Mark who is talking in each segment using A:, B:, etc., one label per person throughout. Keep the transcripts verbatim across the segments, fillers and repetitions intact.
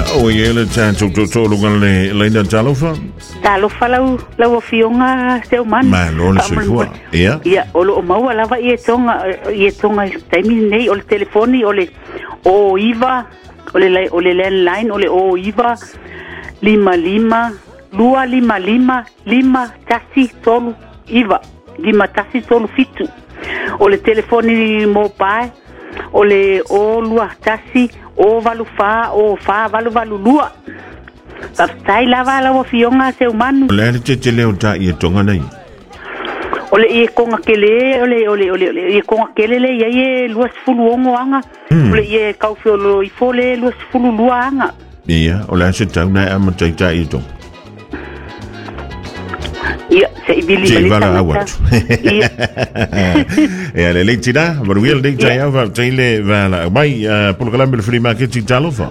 A: o ele cha to to to lunga le le na talofa
B: talofa lau lau fionga seu man
A: ma lo le soi ia
B: ia o lo mau lava ia tonga ia tonga taimi nei o le telefoni o le o iva o le o le landline o le o iva lima lima lua lima lima lima tasi tolu iva lima tasi tolu fitu o le telefoni mobile o le o lua tasi o valu fa o fa valu valu lua tai lava la fionga seu manu
A: le le te leo ta ia tonga nei
B: o le e konga kele o le o le o le e konga kele le ye lua fulu ongo anga o le e kau fiolo i fole lua fulu lua anga
A: ia o le se tau na ama tai tai to
B: ia se ibili
A: bali vala awat ia ia le le tira maru ia le tai ava tai le vala mai por kalambe le free market ti talofa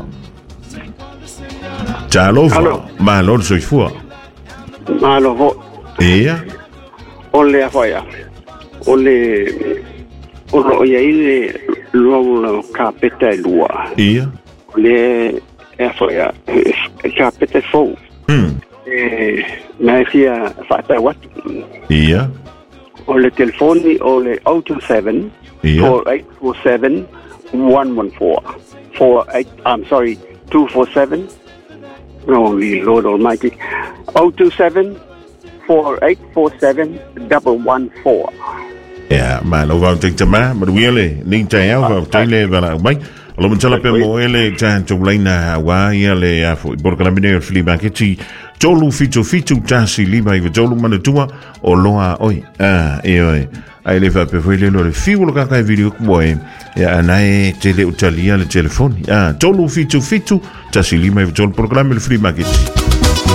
A: talofa ma lo so fua
C: ma lo vo
A: ia
C: ole afoya ole o ia ile lo capeta lua
A: ia
C: le afoya capeta fo
A: hm
C: eh na sia fata wat
A: ia
C: ole telefoni ole zero two seven four eight four seven one one four four eight I'm sorry two four seven Holy Lord Almighty zero two seven four eight four seven one one four
A: yeah ma lo va te tama ma wiele ning tai au va tai le va mai lo mtala pe mo ele tan to laina wa ia le afo por kana mine fli banketti tolu fitu fitu tasi lima i tolu mana tua o loa oi ah e oi ai le va pe foi le lo fiu lo ka ka video ko e ya anai tele utalia le telefoni ah tolu fitu fitu tasi lima i tolu por kana mine fli banketti